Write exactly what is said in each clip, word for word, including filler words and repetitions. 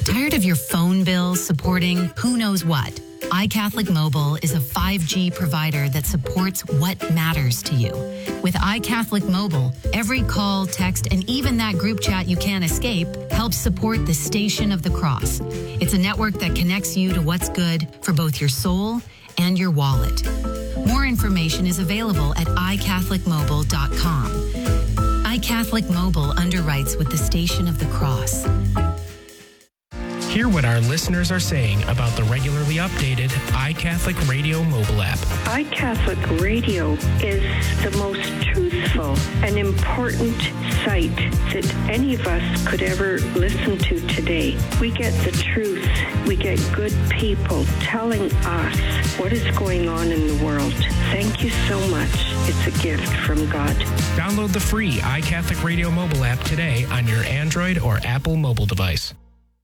Tired of your phone bill supporting who knows what? iCatholic Mobile is a five G provider that supports what matters to you. With iCatholic Mobile, every call, text, and even that group chat you can't escape helps support the Station of the Cross. It's a network that connects you to what's good for both your soul and your wallet. More information is available at i catholic mobile dot com. iCatholic Mobile underwrites with the Station of the Cross. Hear what our listeners are saying about the regularly updated iCatholic Radio mobile app. iCatholic Radio is the most truthful and important site that any of us could ever listen to today. We get the truth. We get good people telling us what is going on in the world. Thank you so much. It's a gift from God. Download the free iCatholic Radio mobile app today on your Android or Apple mobile device.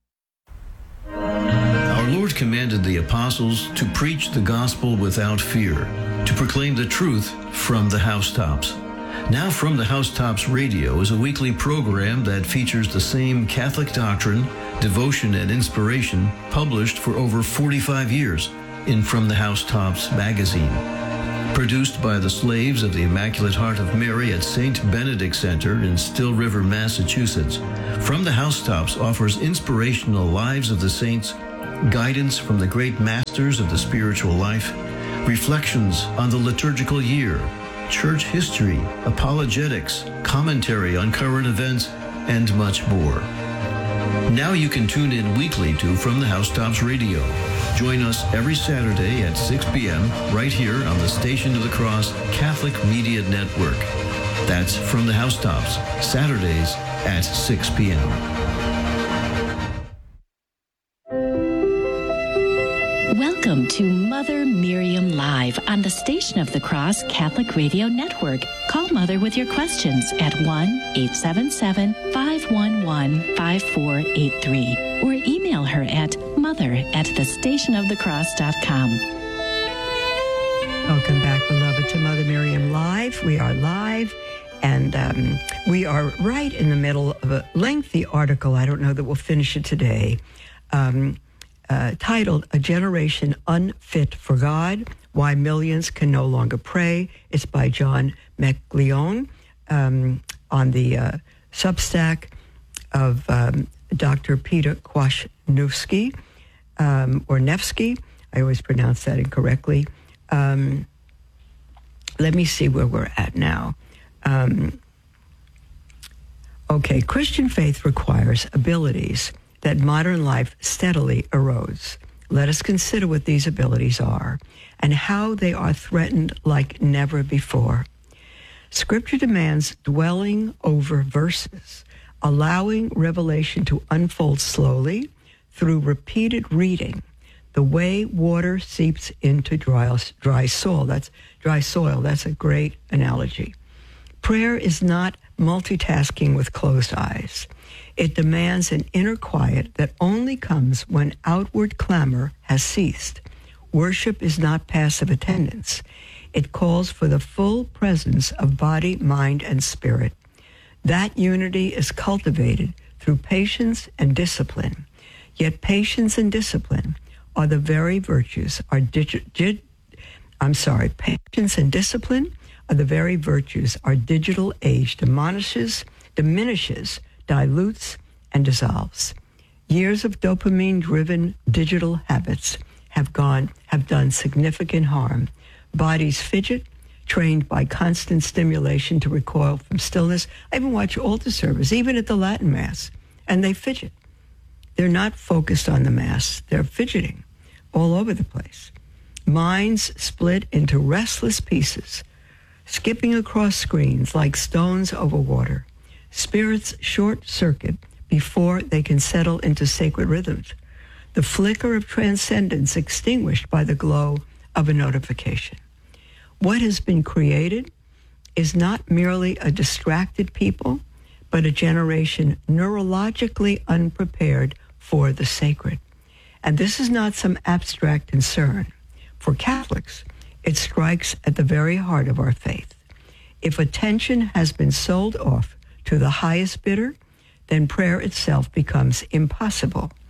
Our Lord commanded the apostles to preach the gospel without fear, to proclaim the truth from the housetops. Now From the Housetops Radio is a weekly program that features the same Catholic doctrine, devotion, and inspiration published for over forty-five years in From the Housetops magazine. Produced by the slaves of the Immaculate Heart of Mary at Saint Benedict Center in Still River, Massachusetts, From the Housetops offers inspirational lives of the saints, guidance from the great masters of the spiritual life, reflections on the liturgical year, church history, apologetics, commentary on current events, and much more. Now you can tune in weekly to From the Housetops Radio. Join us every Saturday at six p.m. right here on the Station of the Cross Catholic Media Network. That's From the Housetops, Saturdays at six p.m. Welcome to Mother Miriam Live on the Station of the Cross Catholic Radio Network. Call Mother with your questions at one eight seven seven, five one one, five four eight three or email her at mother at the station of the cross dot com. Welcome back, beloved, to Mother Miriam Live. We are live, and um, we are right in the middle of a lengthy article. I don't know that we'll finish it today. Um, Uh, titled A Generation Unfit for God, Why Millions Can No Longer Pray. It's by John McLeon um, on the uh, Substack of um, Doctor Peter Kwasniewski, um, or Nevsky. I always pronounce that incorrectly. Um, let me see where we're at now. Um, okay, Christian faith requires abilities that modern life steadily erodes. Let us consider what these abilities are and how they are threatened like never before. Scripture demands dwelling over verses, allowing revelation to unfold slowly through repeated reading, the way water seeps into dry, dry soil. That's dry soil. That's a great analogy. Prayer is not multitasking with closed eyes. It demands an inner quiet that only comes when outward clamor has ceased. Worship is not passive attendance. It calls for the full presence of body, mind, and spirit. That unity is cultivated through patience and discipline. Yet patience and discipline are the very virtues. Are digi- dig- I'm sorry, patience and discipline are the very virtues our digital age diminishes, diminishes, dilutes, and dissolves. Years of dopamine-driven digital habits have gone, have done significant harm. Bodies fidget, trained by constant stimulation to recoil from stillness. I even watch altar service, even at the Latin Mass, and they fidget. They're not focused on the Mass. They're fidgeting all over the place. Minds split into restless pieces, skipping across screens like stones over water. Spirits short-circuit before they can settle into sacred rhythms. The flicker of transcendence extinguished by the glow of a notification. What has been created is not merely a distracted people, but a generation neurologically unprepared for the sacred. And this is not some abstract concern. For Catholics, it strikes at the very heart of our faith. If attention has been sold off to the highest bidder, then prayer itself becomes impossible.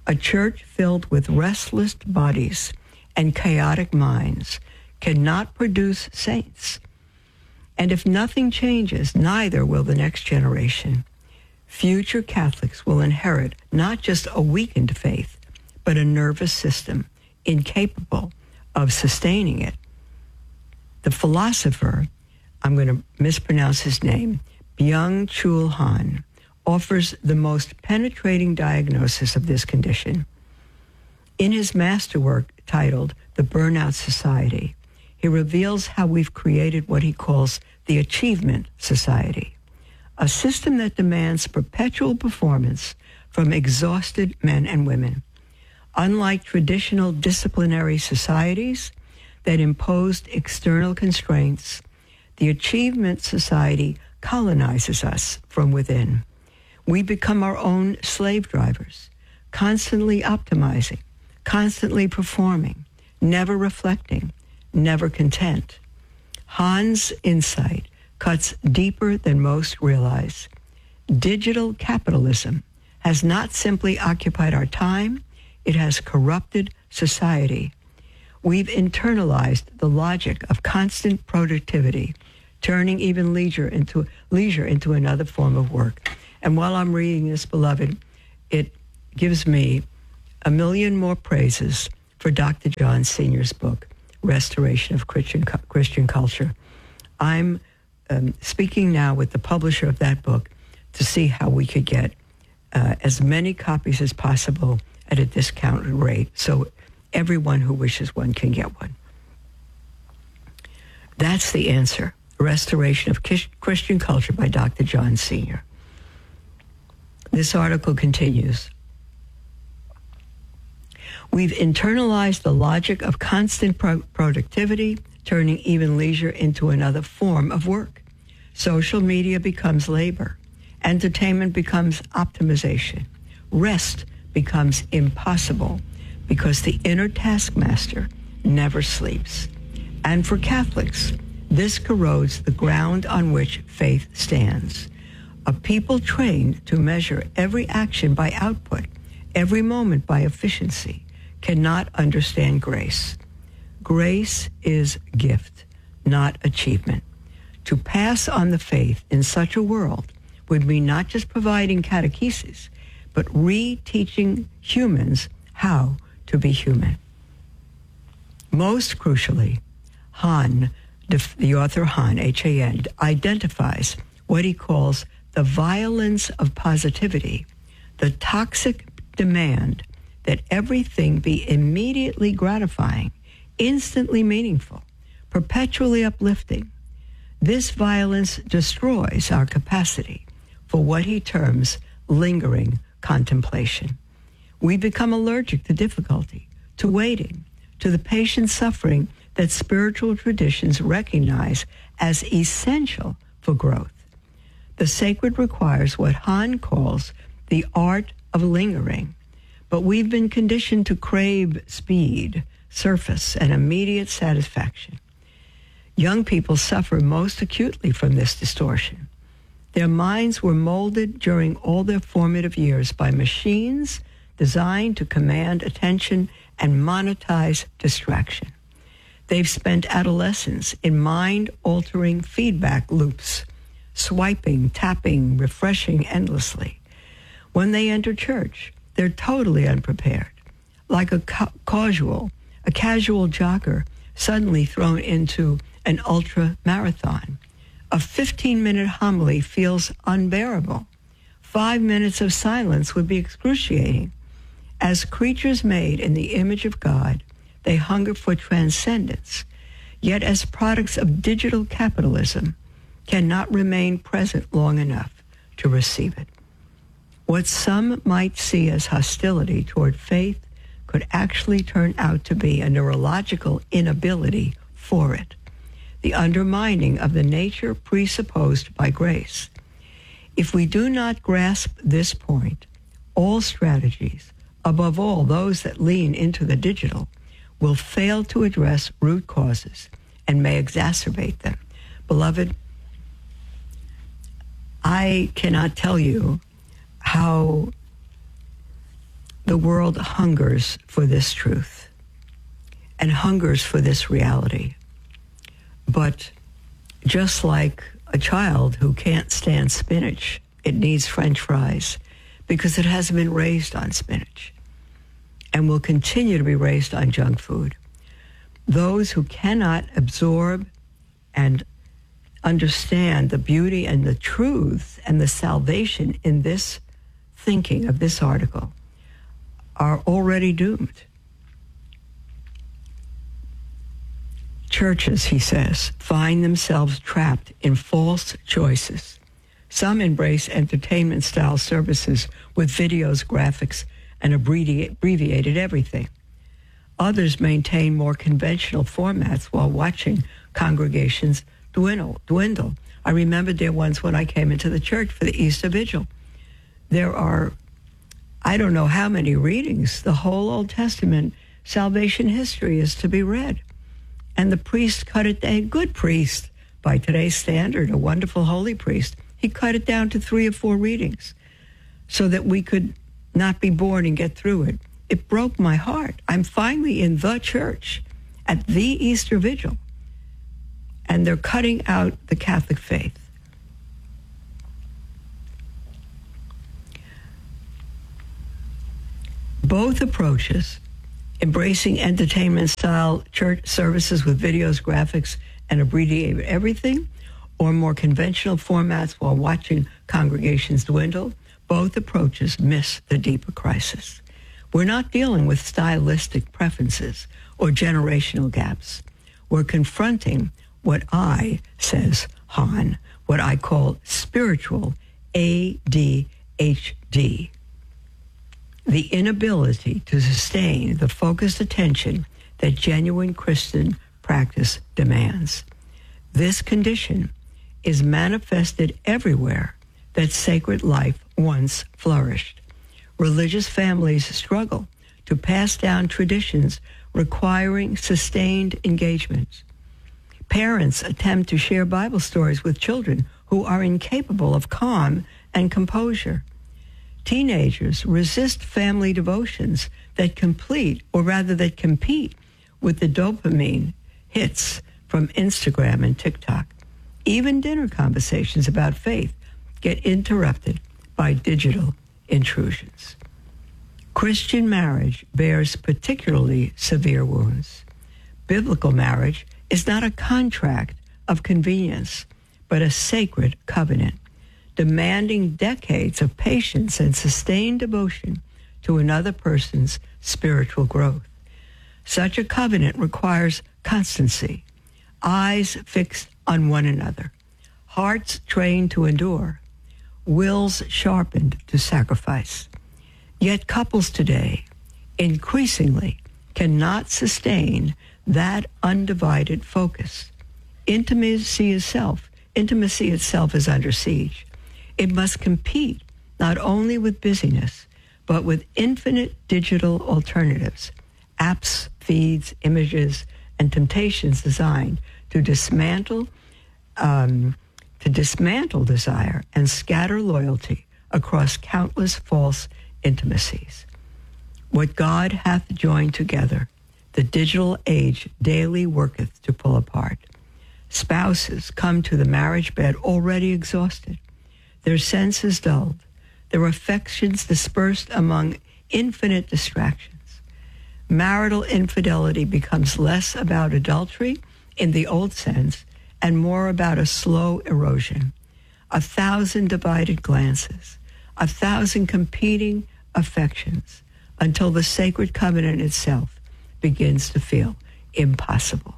A church filled with restless bodies and chaotic minds cannot produce saints. And if nothing changes, neither will the next generation. Future Catholics will inherit not just a weakened faith, but a nervous system incapable of sustaining it. The philosopher, I'm going to mispronounce his name, Byung-Chul Han, offers the most penetrating diagnosis of this condition. In his masterwork titled The Burnout Society, he reveals how we've created what he calls the Achievement Society, a system that demands perpetual performance from exhausted men and women. Unlike traditional disciplinary societies that imposed external constraints, the Achievement Society colonizes us from within. We become our own slave drivers, constantly optimizing, constantly performing, never reflecting, never content. Han's insight cuts deeper than most realize. Digital capitalism has not simply occupied our time, it has corrupted society. We've internalized the logic of constant productivity, turning even leisure into leisure into another form of work. And while I'm reading this, beloved, it gives me a million more praises for Doctor John Senior's book, Restoration of Christian, Christian Culture. I'm um, speaking now with the publisher of that book to see how we could get uh, as many copies as possible at a discounted rate, so everyone who wishes one can get one. That's the answer. Restoration of Christian Culture by Doctor John Senior This article continues. We've internalized the logic of constant pro- productivity, turning even leisure into another form of work. Social media becomes labor. Entertainment becomes optimization. Rest becomes impossible because the inner taskmaster never sleeps. And for Catholics, this corrodes the ground on which faith stands. A people trained to measure every action by output, every moment by efficiency, cannot understand grace. Grace is gift, not achievement. To pass on the faith in such a world would mean not just providing catechesis, but reteaching humans how to be human. Most crucially, Han, the author Han, H A N, identifies what he calls the violence of positivity, the toxic demand that everything be immediately gratifying, instantly meaningful, perpetually uplifting. This violence destroys our capacity for what he terms lingering contemplation. We become allergic to difficulty, to waiting, to the patient suffering that spiritual traditions recognize as essential for growth. The sacred requires what Han calls the art of lingering, but we've been conditioned to crave speed, surface, and immediate satisfaction. Young people suffer most acutely from this distortion. Their minds were molded during all their formative years by machines designed to command attention and monetize distraction. They've spent adolescence in mind-altering feedback loops, swiping, tapping, refreshing endlessly. When they enter church, they're totally unprepared, like a ca- casual, a casual jogger suddenly thrown into an ultra-marathon. A fifteen-minute homily feels unbearable. Five minutes of silence would be excruciating. As creatures made in the image of God, they hunger for transcendence, yet as products of digital capitalism, cannot remain present long enough to receive it. What some might see as hostility toward faith could actually turn out to be a neurological inability for it, the undermining of the nature presupposed by grace. If we do not grasp this point, all strategies, above all those that lean into the digital, will fail to address root causes and may exacerbate them. Beloved, I cannot tell you how The world hungers for this truth and hungers for this reality. But just like a child who can't stand spinach, it needs French fries because it hasn't been raised on spinach and will continue to be raised on junk food. Those who cannot absorb and understand the beauty and the truth and the salvation in this thinking of this article are already doomed. Churches, he says, find themselves trapped in false choices. Some embrace entertainment-style services with videos, graphics, and abbreviated everything. Others maintain more conventional formats while watching congregations dwindle. dwindle. I remember there once when I came into the church for the Easter Vigil. There are, I don't know how many readings. The whole Old Testament salvation history is to be read. And the priest cut it, a good priest, by today's standard, a wonderful holy priest, he cut it down to three or four readings so that we could not be bored and get through it. It broke my heart. I'm finally in the church at the Easter Vigil, and they're cutting out the Catholic faith. Both approaches, embracing entertainment-style church services with videos, graphics, and abbreviated everything, or more conventional formats while watching congregations dwindle, both approaches miss the deeper crisis. We're not dealing with stylistic preferences or generational gaps. We're confronting what I, says Hahn, what I call spiritual A D H D. The inability to sustain the focused attention that genuine Christian practice demands. This condition is manifested everywhere that sacred life once flourished. Religious families struggle to pass down traditions requiring sustained engagement. Parents attempt to share Bible stories with children who are incapable of calm and composure. Teenagers resist family devotions that complete, or rather that compete, with the dopamine hits from Instagram and TikTok. Even dinner conversations about faith get interrupted by digital intrusions. Christian marriage bears particularly severe wounds. Biblical marriage is not a contract of convenience, but a sacred covenant, demanding decades of patience and sustained devotion to another person's spiritual growth. Such a covenant requires constancy, eyes fixed on one another, hearts trained to endure, wills sharpened to sacrifice. Yet couples today increasingly cannot sustain that undivided focus. Intimacy itself, intimacy itself is under siege. It must compete not only with busyness, but with infinite digital alternatives, apps, feeds, images, and temptations designed to dismantle, um, to dismantle desire and scatter loyalty across countless false intimacies. What God hath joined together, the digital age daily worketh to pull apart. Spouses come to the marriage bed already exhausted, their senses dulled, their affections dispersed among infinite distractions. Marital infidelity becomes less about adultery in the old sense and more about a slow erosion, a thousand divided glances, a thousand competing affections, until the sacred covenant itself begins to feel impossible.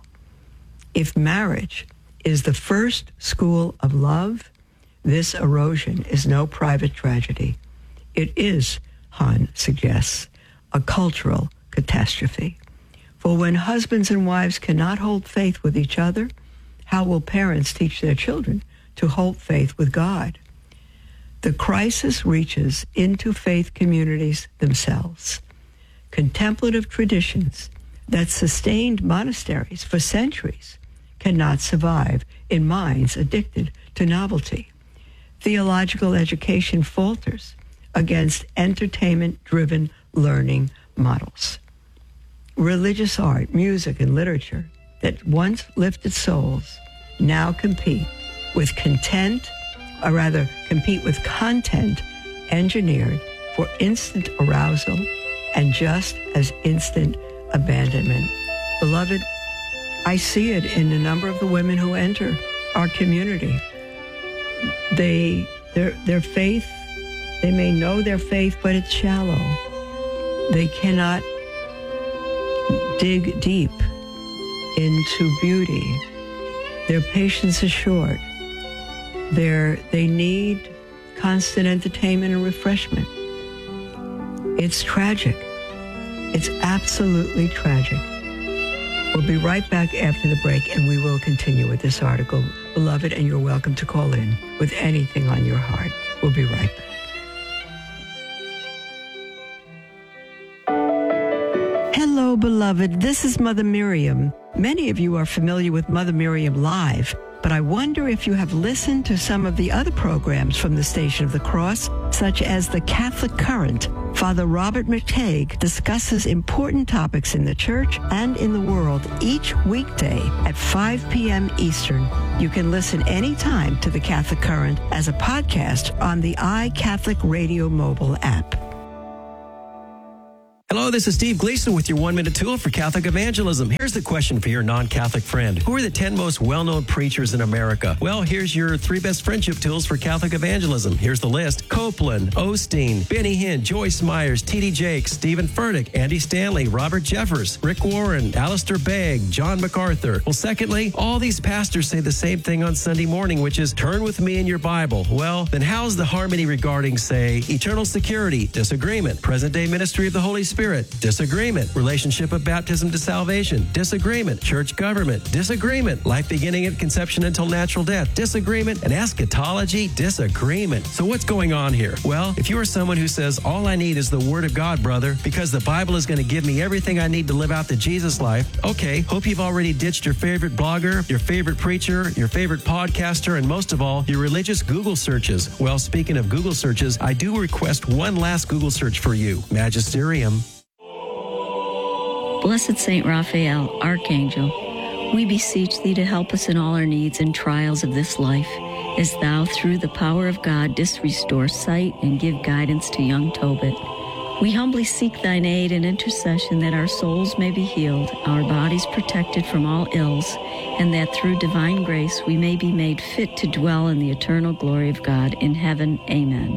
If marriage is the first school of love, this erosion is no private tragedy. It is, Hahn suggests, a cultural catastrophe. For when husbands and wives cannot hold faith with each other, how will parents teach their children to hold faith with God? The crisis reaches into faith communities themselves. Contemplative traditions that sustained monasteries for centuries cannot survive in minds addicted to novelty. Theological education falters against entertainment-driven learning models. Religious art, music, and literature that once lifted souls now compete with content, or rather compete with content engineered for instant arousal and just as instant abandonment. Beloved, I see it in a number of the women who enter our community. They, their, their faith, they may know their faith, but it's shallow. They cannot dig deep into beauty. Their patience is short. They're, they need constant entertainment and refreshment. It's tragic. It's absolutely tragic. We'll be right back after the break, and we will continue with this article. Beloved, and you're welcome to call in with anything on your heart. We'll be right back. Hello, beloved. This is Mother Miriam. Many of you are familiar with Mother Miriam Live, but I wonder if you have listened to some of the other programs from the Station of the Cross, such as the Catholic Current. Father Robert McTague discusses important topics in the church and in the world each weekday at five p.m. Eastern. You can listen anytime to the Catholic Current as a podcast on the iCatholic Radio mobile app. Hello, this is Steve Gleason with your one-minute tool for Catholic evangelism. Here's the question for your non-Catholic friend. Who are the ten most well-known preachers in America? Well, here's your three best friendship tools for Catholic evangelism. Here's the list. Copeland, Osteen, Benny Hinn, Joyce Myers, T D Jakes, Stephen Furtick, Andy Stanley, Robert Jeffers, Rick Warren, Alistair Begg, John MacArthur. Well, secondly, all these pastors say the same thing on Sunday morning, which is turn with me in your Bible. Well, then how's the harmony regarding, say, eternal security? Disagreement. Present-day ministry of the Holy Spirit? Disagreement. Relationship of baptism to salvation? Disagreement. Church government? Disagreement. Life beginning at conception until natural death? Disagreement. And eschatology? Disagreement. So what's going on here? Well, if you are someone who says, all I need is the Word of God, brother, because the Bible is going to give me everything I need to live out the Jesus life, okay, hope you've already ditched your favorite blogger, your favorite preacher, your favorite podcaster, and most of all, your religious Google searches. Well, speaking of Google searches, I do request one last Google search for you. Magisterium. Blessed Saint Raphael, Archangel, we beseech thee to help us in all our needs and trials of this life, as thou, through the power of God, didst restore sight and give guidance to young Tobit. We humbly seek thine aid and intercession that our souls may be healed, our bodies protected from all ills, and that through divine grace we may be made fit to dwell in the eternal glory of God in heaven. Amen.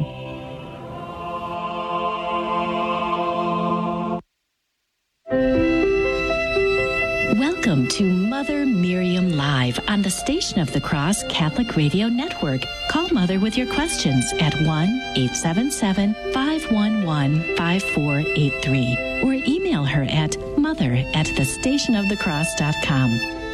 Welcome to Mother Miriam Live on the Station of the Cross Catholic Radio Network. Call Mother with your questions at one eight seven seven, five one one, five four eight three or email her at mother at the station of the cross dot com.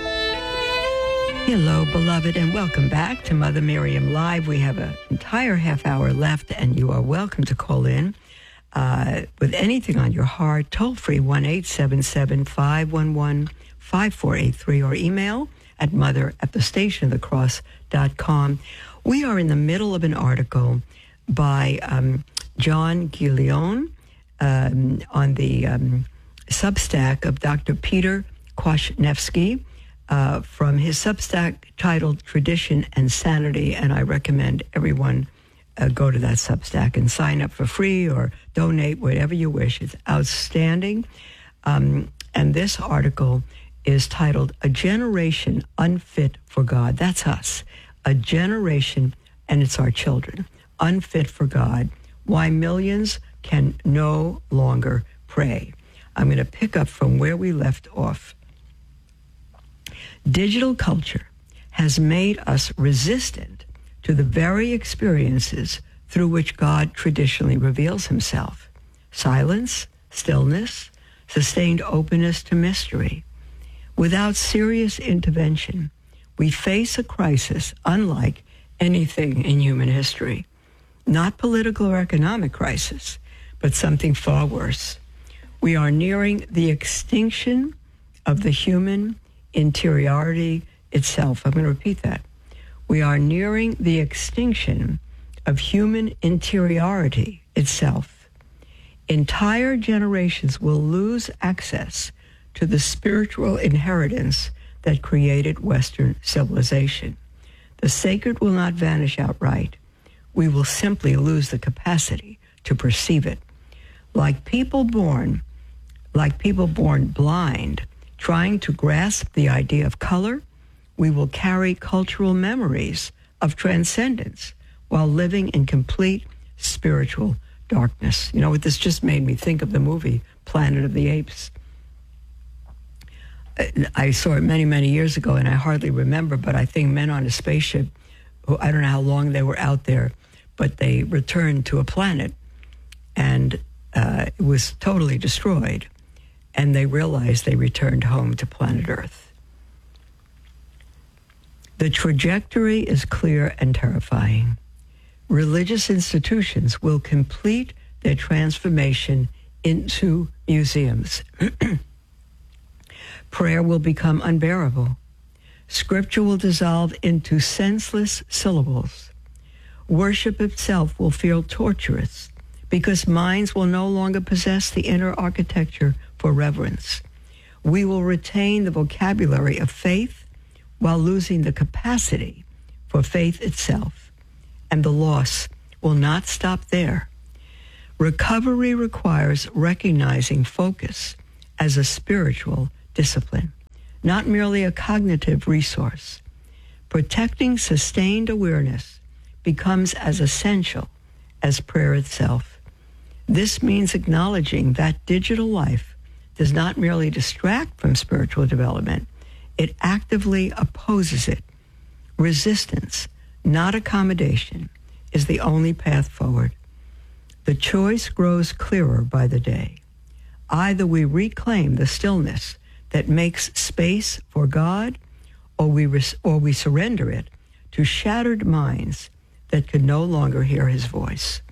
Hello, beloved, and welcome back to Mother Miriam Live. We have an entire half hour left, and you are welcome to call in uh, with anything on your heart. Toll free one eight seven seven, five one one, five four eight three or email at mother at the station of the cross dot com. We are in the middle of an article by um, John Guilleaume um, on the um, Substack of Doctor Peter Kwasniewski uh, from his Substack titled Tradition and Sanity, and I recommend everyone uh, go to that Substack and sign up for free or donate, whatever you wish. It's outstanding. Um, and this article is titled A Generation Unfit for God. That's us. A generation, and it's our children, unfit for God. Why millions can no longer pray. I'm going to pick up from where we left off. Digital culture has made us resistant to the very experiences through which God traditionally reveals himself. Silence, stillness, sustained openness to mystery. Without serious intervention, we face a crisis unlike anything in human history. Not political or economic crisis, but something far worse. We are nearing the extinction of the human interiority itself. I'm going to repeat that. We are nearing the extinction of human interiority itself. Entire generations will lose access to the spiritual inheritance that created Western civilization. The sacred will not vanish outright. We will simply lose the capacity to perceive it. Like people born, like people born blind, trying to grasp the idea of color, we will carry cultural memories of transcendence while living in complete spiritual darkness. You know what, this just made me think of the movie Planet of the Apes. I saw it many, many years ago, and I hardly remember, but I think men on a spaceship, who I don't know how long they were out there, but they returned to a planet, and uh, it was totally destroyed, and they realized they returned home to planet Earth. The trajectory is clear and terrifying. Religious institutions will complete their transformation into museums. Prayer will become unbearable. Scripture will dissolve into senseless syllables. Worship itself will feel torturous because minds will no longer possess the inner architecture for reverence. We will retain the vocabulary of faith while losing the capacity for faith itself. And the loss will not stop there. Recovery requires recognizing focus as a spiritual discipline, not merely a cognitive resource. Protecting sustained awareness becomes as essential as prayer itself. This means acknowledging that digital life does not merely distract from spiritual development, it actively opposes it. Resistance, not accommodation, is the only path forward. The choice grows clearer by the day. Either we reclaim the stillness that makes space for God, or we res- or we surrender it to shattered minds that can no longer hear his voice.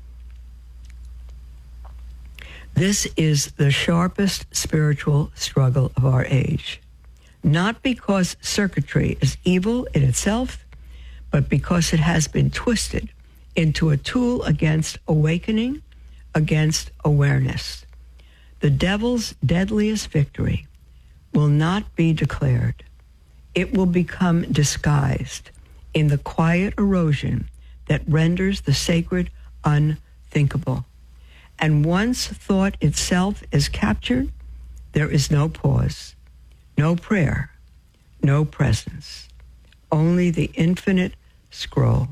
This is the sharpest spiritual struggle of our age, not because circuitry is evil in itself, but because it has been twisted into a tool against awakening, against awareness. The devil's deadliest victory will not be declared. It will become disguised in the quiet erosion that renders the sacred unthinkable. And once thought itself is captured, there is no pause, no prayer, no presence, only the infinite scroll.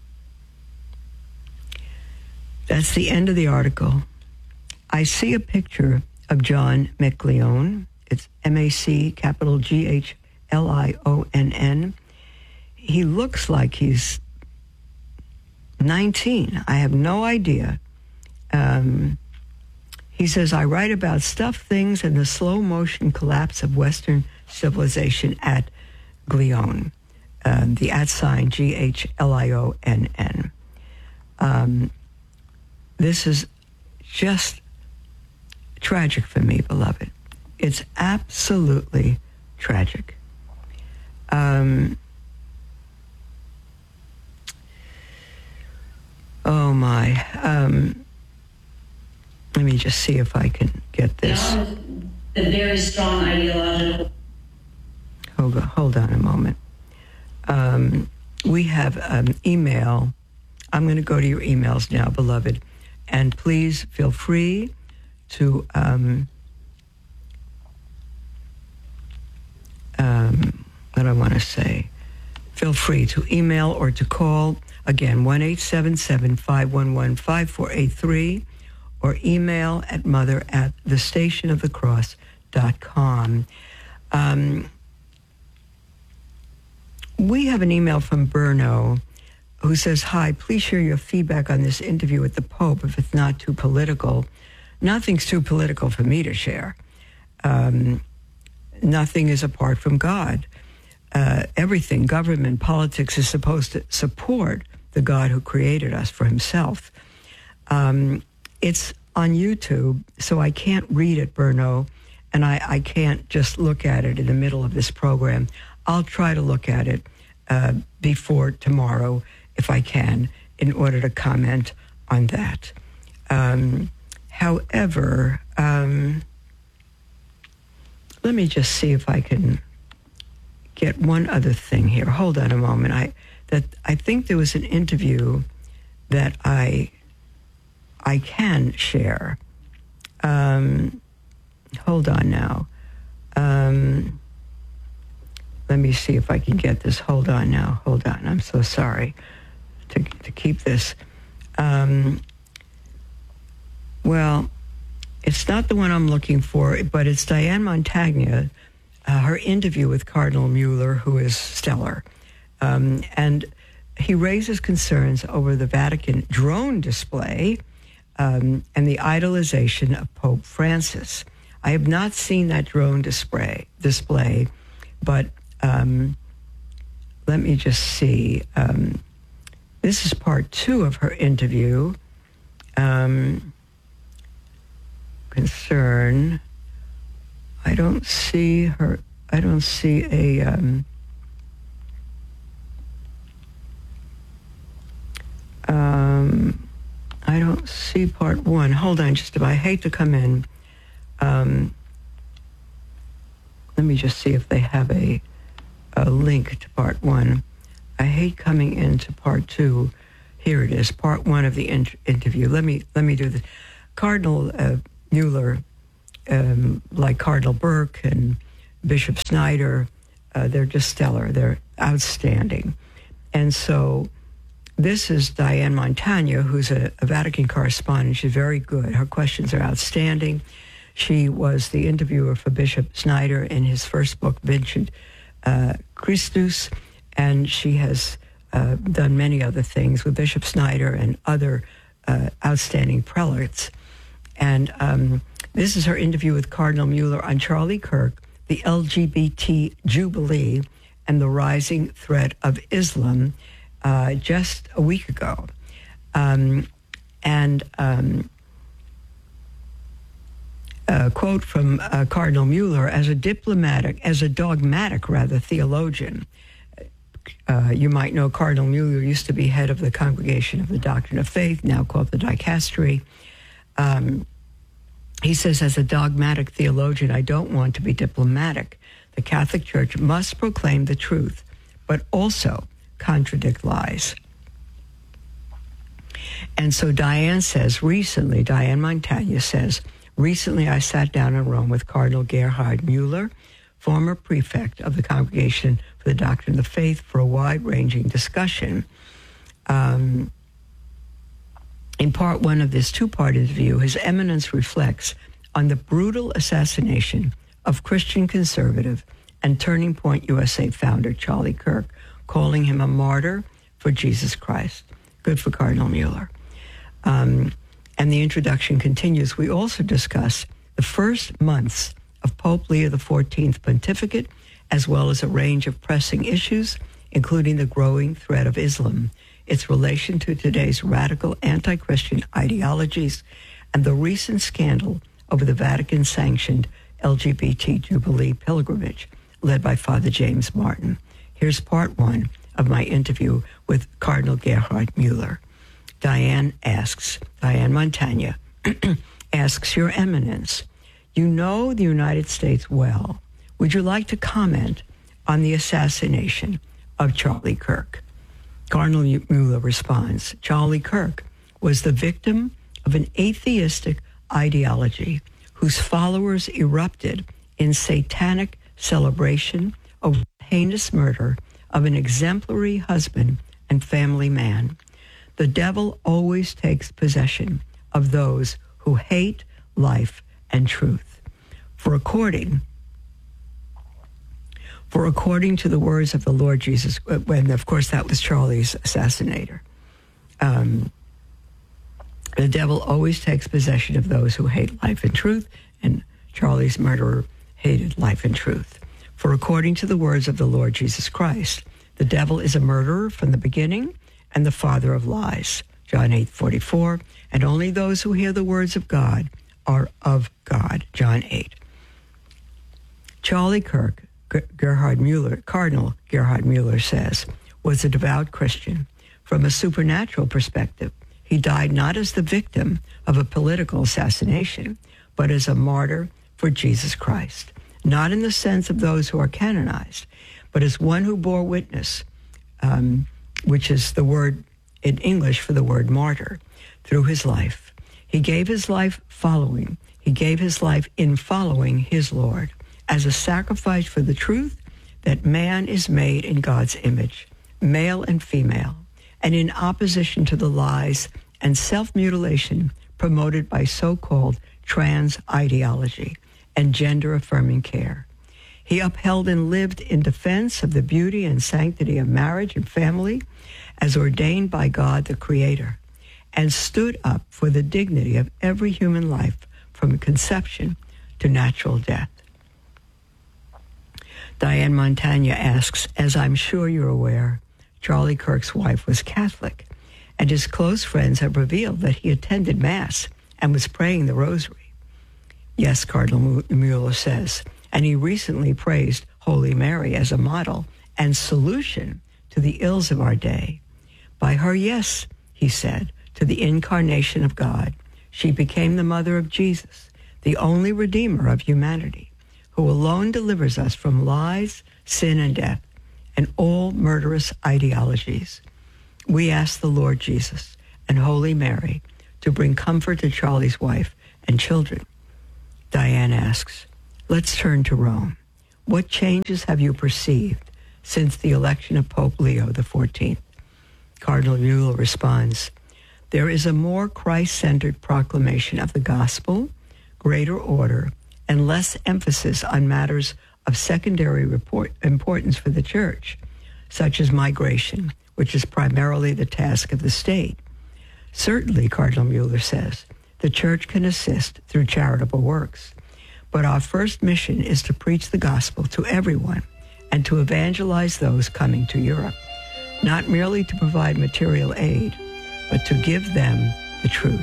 That's the end of the article. I see a picture of John McGlionn. It's M A C capital G H L I O N N. He looks like he's nineteen. I have no idea. Um, he says, I write about stuff, things, and the slow motion collapse of Western civilization at Glion. Um, the at sign G H L I O N N. Um, this is just tragic for me, beloved. It's absolutely tragic. Um, oh my. Um, let me just see if I can get this. The very strong ideological. Hold on, hold on a moment. Um, we have an email. I'm going to go to your emails now, beloved. And please feel free to um, um, what I want to say. Feel free to email or to call. Again, one eight seven seven, five one one, five four eight three or email at mother at the station of the cross dot com. Um, we have an email from Berno who says, hi, please share your feedback on this interview with the Pope if it's not too political. Nothing's too political for me to share. Um, nothing is apart from God. Uh, everything, government, politics, is supposed to support the God who created us for himself. Um, it's on YouTube, so I can't read it, Berno, and I, I can't just look at it in the middle of this program. I'll try to look at it uh, before tomorrow, if I can, in order to comment on that. Um, however, um, let me just see if I can get one other thing here. Hold on a moment. I that I think there was an interview that I I can share. Um, hold on now. Um, let me see if I can get this. Hold on now. Hold on. I'm so sorry to to keep this. Um, well, it's not the one I'm looking for, but it's Diane Montagna, uh, her interview with Cardinal Mueller, who is stellar. Um, and he raises concerns over the Vatican drone display um, and the idolization of Pope Francis. I have not seen that drone display, display but um, let me just see. Um, this is part two of her interview. Um, concern. I don't see her. I don't see a. Um, um, I don't see part one. Hold on, just a minute. I hate to come in. Um, let me just see if they have a a link to part one. I hate coming into part two. Here it is, part one of the inter- interview. Let me let me do this. Cardinal uh, Mueller, um, like Cardinal Burke and Bishop Snyder, uh, they're just stellar. They're outstanding. And so this is Diane Montagna, who's a, a Vatican correspondent. She's very good. Her questions are outstanding. She was the interviewer for Bishop Snyder in his first book, Vincit uh, Christus, and she has uh, done many other things with Bishop Snyder and other uh, outstanding prelates. And um, this is her interview with Cardinal Mueller on Charlie Kirk, the L G B T Jubilee, and the rising threat of Islam uh, just a week ago. Um, and um, a quote from uh, Cardinal Mueller, as a diplomatic, as a dogmatic, rather, theologian. Uh, you might know Cardinal Mueller used to be head of the Congregation of the Doctrine of Faith, now called the Dicastery. Um, he says, as a dogmatic theologian, I don't want to be diplomatic. The Catholic Church must proclaim the truth, but also contradict lies. And so Diane says, recently, Diane Montagna says, recently I sat down in Rome with Cardinal Gerhard Mueller, former prefect of the Congregation for the Doctrine of the Faith, for a wide-ranging discussion. Um, in part one of this two-part interview, His Eminence reflects on the brutal assassination of Christian conservative and Turning Point U S A founder Charlie Kirk, calling him a martyr for Jesus Christ. Good for Cardinal Mueller. Um, and the introduction continues. We also discuss the first months of Pope Leo the fourteenth pontificate, as well as a range of pressing issues, including the growing threat of Islam, its relation to today's radical anti-Christian ideologies, and the recent scandal over the Vatican-sanctioned L G B T Jubilee pilgrimage led by Father James Martin. Here's part one of my interview with Cardinal Gerhard Mueller. Diane asks, Diane Montagna asks, Your Eminence, you know the United States well. Would you like to comment on the assassination of Charlie Kirk? Cardinal Mueller responds, Charlie Kirk was the victim of an atheistic ideology whose followers erupted in satanic celebration of heinous murder of an exemplary husband and family man. The devil always takes possession of those who hate life and truth. For according, for according to the words of the Lord Jesus, when of course that was Charlie's assassinator, um, the devil always takes possession of those who hate life and truth, and Charlie's murderer hated life and truth. For according to the words of the Lord Jesus Christ, the devil is a murderer from the beginning and the father of lies. John eight forty-four, and only those who hear the words of God are of God. John eight. Charlie Kirk, Gerhard Mueller, Cardinal Gerhard Mueller says, was a devout Christian. From a supernatural perspective, He died not as the victim of a political assassination, but as a martyr for Jesus Christ, not in the sense of those who are canonized, but as one who bore witness, um, which is the word in English for the word martyr, through his life. He gave his life following. He gave his life in following his Lord as a sacrifice for the truth that man is made in God's image, male and female, and in opposition to the lies and self-mutilation promoted by so-called trans ideology and gender-affirming care. He upheld and lived in defense of the beauty and sanctity of marriage and family as ordained by God the Creator, and stood up for the dignity of every human life from conception to natural death. Diane Montagna asks, as I'm sure you're aware, Charlie Kirk's wife was Catholic, and his close friends have revealed that he attended Mass and was praying the Rosary. Yes, Cardinal Mueller says, and he recently praised Holy Mary as a model and solution to the ills of our day. By her yes, he said, to the incarnation of God, she became the mother of Jesus, the only Redeemer of humanity, who alone delivers us from lies, sin, and death, and all murderous ideologies. We ask the Lord Jesus and Holy Mary to bring comfort to Charlie's wife and children. Diane asks, let's turn to Rome. What changes have you perceived since the election of Pope Leo the fourteenth? Cardinal Mueller responds, there is a more Christ-centered proclamation of the gospel, greater order, and less emphasis on matters of secondary report, importance for the church, such as migration, which is primarily the task of the state. Certainly, Cardinal Mueller says, the church can assist through charitable works, but our first mission is to preach the gospel to everyone and to evangelize those coming to Europe, not merely to provide material aid, but to give them the truth.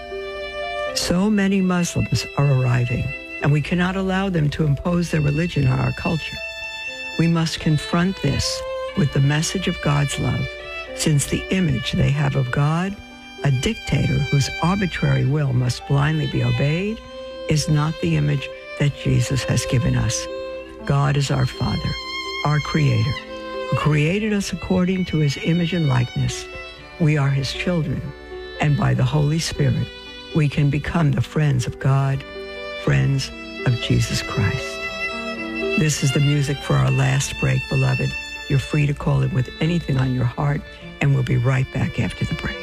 So many Muslims are arriving, and we cannot allow them to impose their religion on our culture. We must confront this with the message of God's love, since the image they have of God, a dictator whose arbitrary will must blindly be obeyed, is not the image that Jesus has given us. God is our Father, our Creator, who created us according to his image and likeness. We are his children, and by the Holy Spirit, we can become the friends of God, friends of Jesus Christ. This is the music for our last break, beloved. You're free to call in with anything on your heart, and we'll be right back after the break.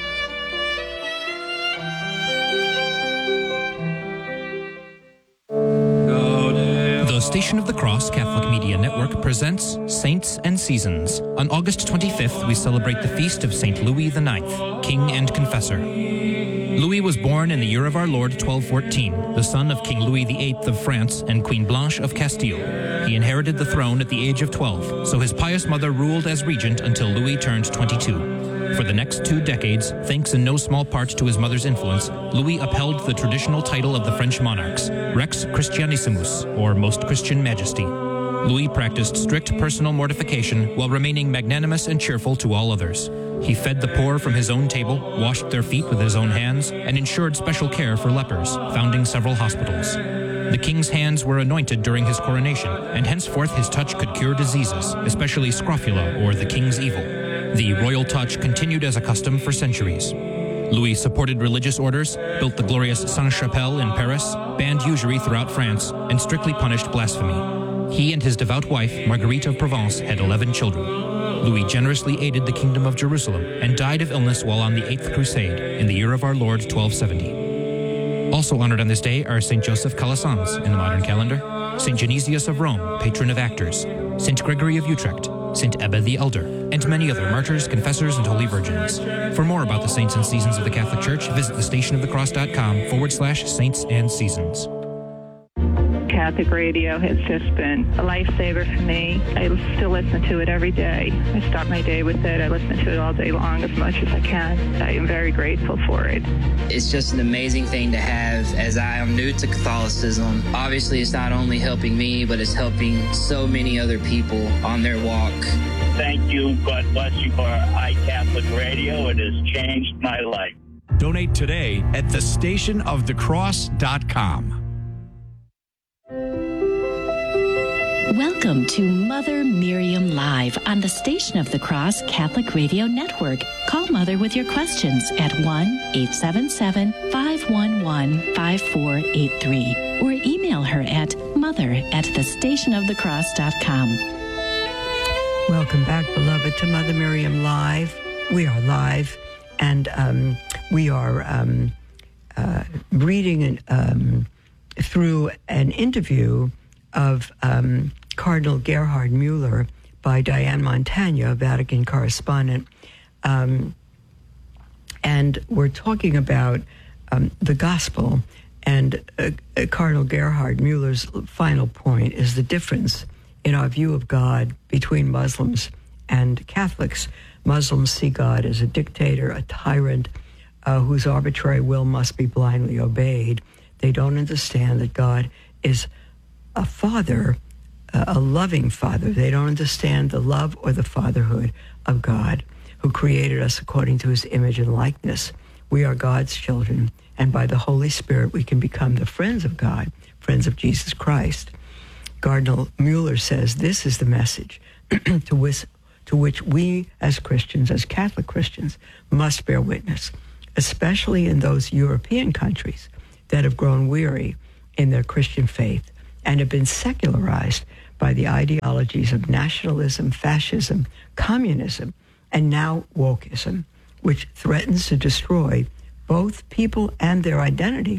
The Station of the Cross Catholic Media Network presents Saints and Seasons. On August twenty-fifth, we celebrate the feast of Saint Louis the Ninth, King and Confessor. Louis was born in the year of our Lord twelve fourteen, the son of King Louis the Eighth of France and Queen Blanche of Castile. He inherited the throne at the age of twelve, so his pious mother ruled as regent until Louis turned twenty-two. For the next two decades, thanks in no small part to his mother's influence, Louis upheld the traditional title of the French monarchs, Rex Christianissimus, or Most Christian Majesty. Louis practiced strict personal mortification while remaining magnanimous and cheerful to all others. He fed the poor from his own table, washed their feet with his own hands, and ensured special care for lepers, founding several hospitals. The king's hands were anointed during his coronation, and henceforth his touch could cure diseases, especially scrofula, or the king's evil. The royal touch continued as a custom for centuries. Louis supported religious orders, built the glorious Sainte-Chapelle in Paris, banned usury throughout France, and strictly punished blasphemy. He and his devout wife, Marguerite of Provence, had eleven children. Louis generously aided the Kingdom of Jerusalem and died of illness while on the Eighth Crusade in the year of our Lord twelve seventy. Also honored on this day are Saint Joseph Calasanz in the modern calendar, Saint Genesius of Rome, patron of actors, Saint Gregory of Utrecht, Saint Ebba the Elder, and many other martyrs, confessors, and holy virgins. For more about the saints and seasons of the Catholic Church, visit thestationofthecross.com forward slash saints and seasons. Catholic radio has just been a lifesaver for me. I still listen to it every day. I start my day with it. I listen to it all day long as much as I can. I am very grateful for it. It's just an amazing thing to have, as I am new to Catholicism. Obviously, it's not only helping me, but it's helping so many other people on their walk. Thank you. God bless you for iCatholic Radio. It has changed my life. Donate today at the station of the cross dot com. Welcome to Mother Miriam Live on the Station of the Cross Catholic Radio Network. Call Mother with your questions at one eight seven seven, five one one, five four eight three or email her at mother at the station of the cross dot com. Welcome back, beloved, to Mother Miriam Live. We are live, and um, we are um, uh, reading an, um, through an interview of um, Cardinal Gerhard Mueller by Diane Montagna, Vatican correspondent. Um, and we're talking about um, the gospel. And uh, uh, Cardinal Gerhard Mueller's final point is the difference in our view of God between Muslims and Catholics. Muslims see God as a dictator, a tyrant, uh, whose arbitrary will must be blindly obeyed. They don't understand that God is a father, a loving father. They don't understand the love or the fatherhood of God, who created us according to his image and likeness. We are God's children, and by the Holy Spirit we can become the friends of God, friends of Jesus Christ. Cardinal Mueller says this is the message to which, to which we as Christians, as Catholic Christians, must bear witness, especially in those European countries that have grown weary in their Christian faith and have been secularized by the ideologies of nationalism, fascism, communism, and now wokeism, which threatens to destroy both people and their identity.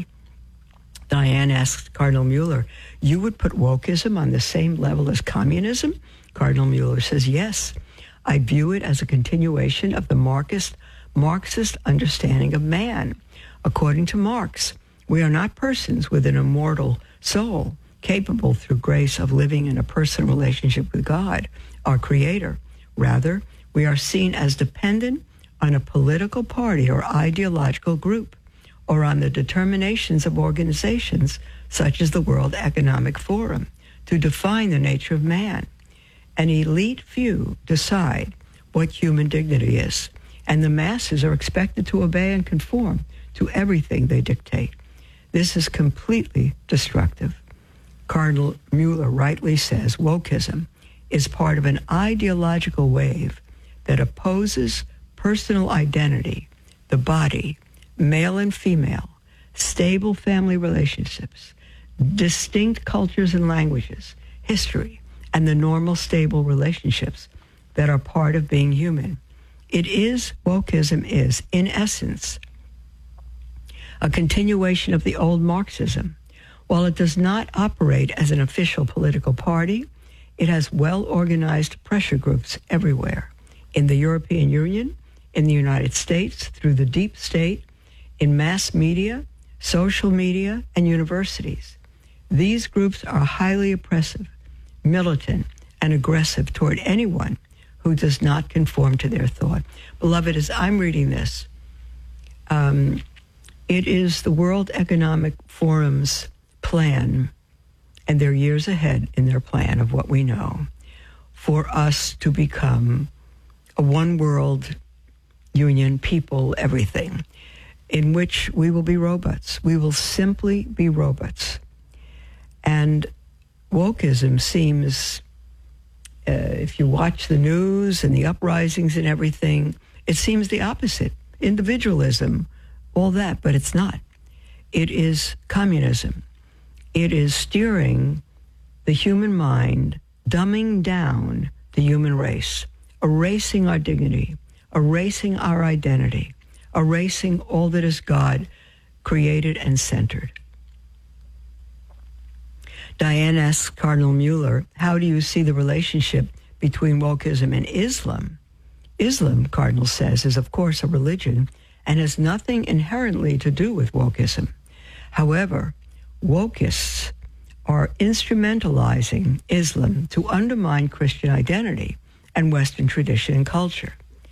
Diane asked Cardinal Mueller, you would put wokeism on the same level as communism? Cardinal Mueller says, yes. I view it as a continuation of the Marxist, Marxist understanding of man. According to Marx, we are not persons with an immortal soul, capable through grace of living in a personal relationship with God, our Creator. Rather, we are seen as dependent on a political party or ideological group, or on the determinations of organizations such as the World Economic Forum to define the nature of man. An elite few decide what human dignity is, and the masses are expected to obey and conform to everything they dictate. This is completely destructive. Cardinal Mueller rightly says wokeism is part of an ideological wave that opposes personal identity, the body, male and female, stable family relationships, distinct cultures and languages, history, and the normal, stable relationships that are part of being human. It is, wokeism is, in essence, a continuation of the old Marxism. While it does not operate as an official political party, it has well-organized pressure groups everywhere, in the European Union, in the United States, through the deep state, in mass media, social media, and universities. These groups are highly oppressive, militant, and aggressive toward anyone who does not conform to their thought. Beloved, as I'm reading this, um, it is the World Economic Forum's plan, and they're years ahead in their plan of what we know, for us to become a one world union, people, everything, in which we will be robots. We will simply be robots. And wokeism seems, uh, if you watch the news and the uprisings and everything, it seems the opposite. Individualism, all that, but it's not. It is communism. It is steering the human mind, dumbing down the human race, erasing our dignity, erasing our identity, erasing all that is God created and centered. Diane asks Cardinal Mueller, how do you see the relationship between wokeism and Islam? Islam, Cardinal says, is of course a religion and has nothing inherently to do with wokeism. However, wokeists are instrumentalizing Islam to undermine Christian identity and Western tradition and culture.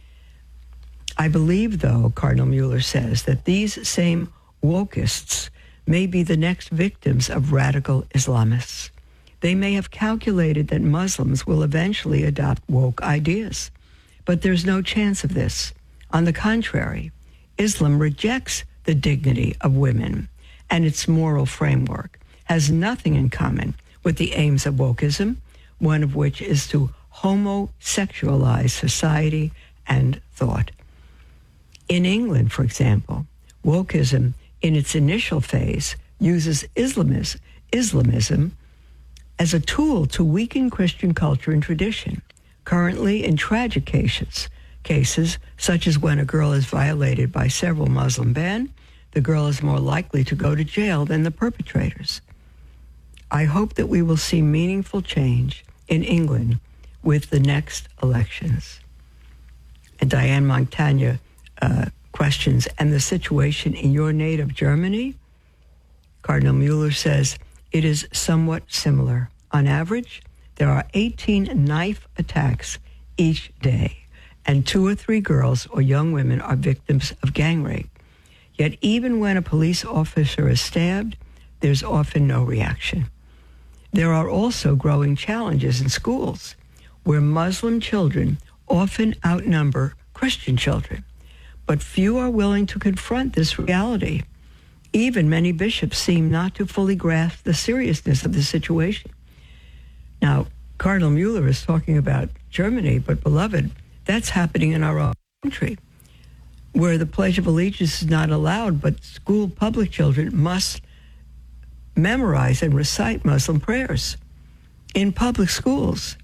I believe, though, Cardinal Mueller says, that these same wokeists may be the next victims of radical Islamists. They may have calculated that Muslims will eventually adopt woke ideas, but there's no chance of this. On the contrary, Islam rejects the dignity of women, and its moral framework has nothing in common with the aims of wokeism, one of which is to homosexualize society and thought. In England, for example, wokeism in its initial phase uses Islamism, Islamism as a tool to weaken Christian culture and tradition. Currently, in tragic cases, cases such as when a girl is violated by several Muslim men, the girl is more likely to go to jail than the perpetrators. I hope that we will see meaningful change in England with the next elections. And Diane Montagna uh, questions, and the situation in your native Germany? Cardinal Mueller says, it is somewhat similar. On average, there are eighteen knife attacks each day, and two or three girls or young women are victims of gang rape. Yet even when a police officer is stabbed, there's often no reaction. There are also growing challenges in schools where Muslim children often outnumber Christian children, but few are willing to confront this reality. Even many bishops seem not to fully grasp the seriousness of the situation. Now, Cardinal Mueller is talking about Germany, but beloved, that's happening in our own country, where the Pledge of Allegiance is not allowed, but school public children must memorize and recite Muslim prayers in public schools.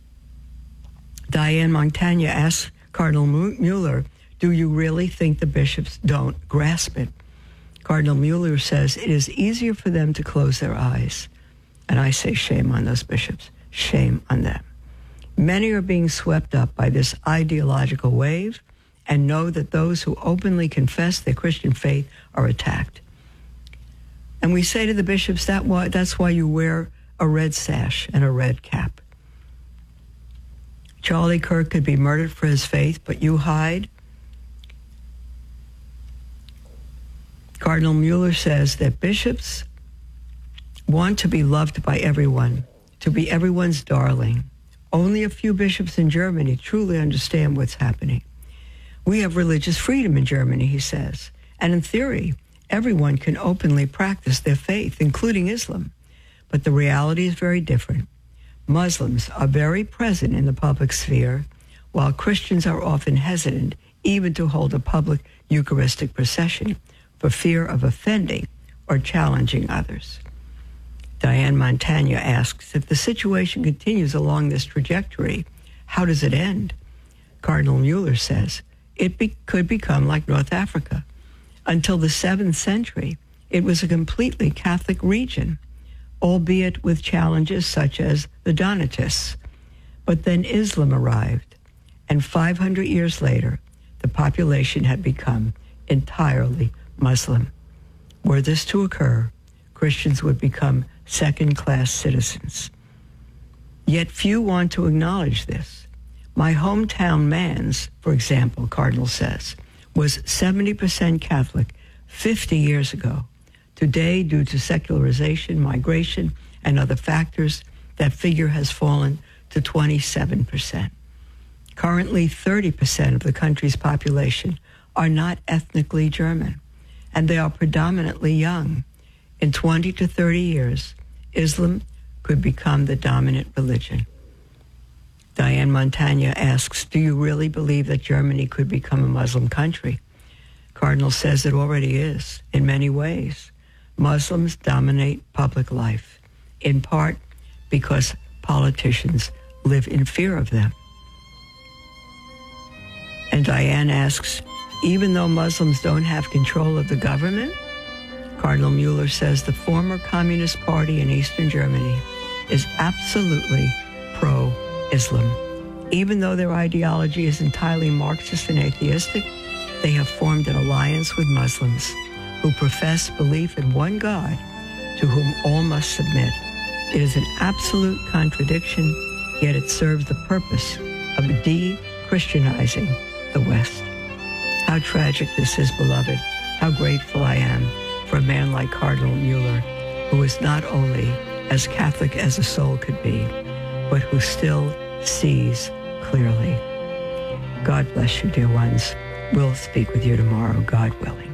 Diane Montagna asks Cardinal Mueller, do you really think the bishops don't grasp it? Cardinal Mueller says it is easier for them to close their eyes. And I say shame on those bishops. Shame on them. Many are being swept up by this ideological wave and know that those who openly confess their Christian faith are attacked. And we say to the bishops, that why, that's why you wear a red sash and a red cap. Charlie Kirk could be murdered for his faith, but you hide. Cardinal Mueller says that bishops want to be loved by everyone, to be everyone's darling. Only a few bishops in Germany truly understand what's happening. We have religious freedom in Germany, he says, and in theory, everyone can openly practice their faith, including Islam. But the reality is very different. Muslims are very present in the public sphere, while Christians are often hesitant even to hold a public Eucharistic procession for fear of offending or challenging others. Diane Montagna asks, if the situation continues along this trajectory, how does it end? Cardinal Mueller says, it be- could become like North Africa. Until the seventh century, it was a completely Catholic region, albeit with challenges such as the Donatists. But then Islam arrived, and five hundred years later, the population had become entirely Muslim. Were this to occur, Christians would become second-class citizens. Yet few want to acknowledge this. My hometown, Mans, for example, Cardinal says, was seventy percent Catholic fifty years ago. Today, due to secularization, migration, and other factors, that figure has fallen to twenty-seven percent. Currently, thirty percent of the country's population are not ethnically German, and they are predominantly young. In twenty to thirty years, Islam could become the dominant religion. Diane Montagna asks, do you really believe that Germany could become a Muslim country? Cardinal says it already is, in many ways. Muslims dominate public life, in part because politicians live in fear of them. And Diane asks, even though Muslims don't have control of the government, Cardinal Mueller says the former Communist Party in Eastern Germany is absolutely pro-Islam. Even though their ideology is entirely Marxist and atheistic, they have formed an alliance with Muslims who profess belief in one God to whom all must submit It is an absolute contradiction, yet it serves the purpose of de-Christianizing the West. How tragic this is, beloved. How grateful I am for a man like Cardinal Mueller, who is not only as Catholic as a soul could be, but who still sees clearly. God bless you, dear ones. We'll speak with you tomorrow, God willing.